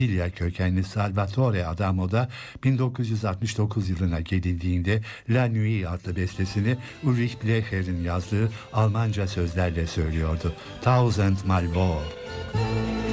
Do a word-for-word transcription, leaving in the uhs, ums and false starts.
Brezilya kökenli Salvatore Adamo da bin dokuz yüz altmış dokuz yılına gelindiğinde La Nuit adlı bestesini Ulrich Blecher'in yazdığı Almanca sözlerle söylüyordu. Tausend Mal Wohl.